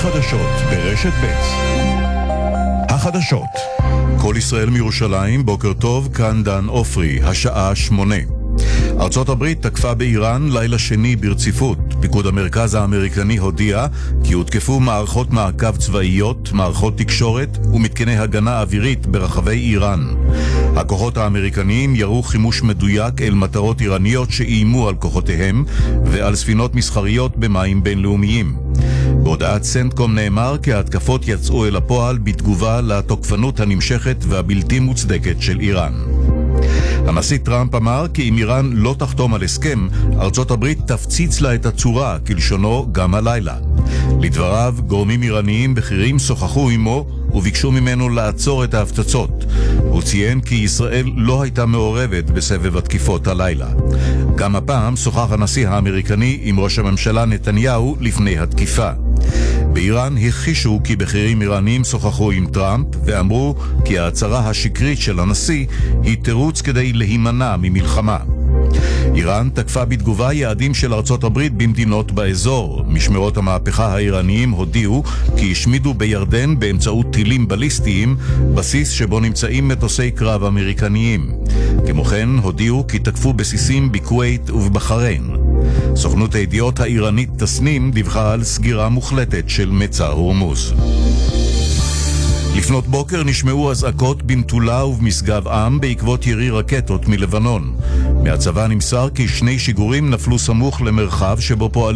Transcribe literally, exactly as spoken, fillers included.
החדשות ברשת ב'. החדשות. כל ישראל מירושלים, בוקר טוב, כאן דן אופרי, השעה שמונה. ארצות הברית תקפה באיראן לילה שני ברציפות. פיקוד המרכז האמריקני הודיע כי הותקפו מערכות מעקב צבאיות, מערכות תקשורת ומתקני הגנה אווירית ברחבי איראן. הכוחות האמריקניים ירו חימוש מדויק אל מטרות איראניות שאיימו על כוחותיהם ועל ספינות מסחריות במים בינלאומיים. בהודעת סנטקום נאמר כי ההתקפות יצאו אל הפועל בתגובה לתוקפנות הנמשכת והבלתי מוצדקת של איראן. הנשיא טראמפ אמר כי אם איראן לא תחתום על הסכם, ארצות הברית תפציץ לה את הצורה, כלשונו גם הלילה. לדבריו, גורמים איראניים בכירים שוחחו עמו וביקשו ממנו לעצור את ההפצצות. הוא ציין כי ישראל לא הייתה מעורבת בסבב התקיפות הלילה. גם הפעם שוחח הנשיא האמריקני עם ראש הממשלה נתניהו לפני התקיפה. באיראן הכחישו כי בכירים איראנים שוחחו עם טראמפ ואמרו כי ההצהרה השקרית של הנשיא היא תירוץ כדי להימנע ממלחמה. איראן תקפה בתגובה יעדים של ארצות הברית במדינות באזור. משמרות המהפכה האיראניים הודיעו כי השמידו בירדן באמצעות טילים בליסטיים בסיס שבו נמצאים מטוסי קרב אמריקניים. כמו כן הודיעו כי תקפו בסיסים בכווית ובבחריין. סוכנות הידיעות האיראנית תסנים דיווחה על סגירה מוחלטת של מצא הורמוז. לפנות בוקר נשמעו אזעקות במטולה ובמשגב עם בעקבות ירי רקטות מלבנון. מהצבא נמסר כי שני שיגורים נפלו סמוך למרחב שבו פועלים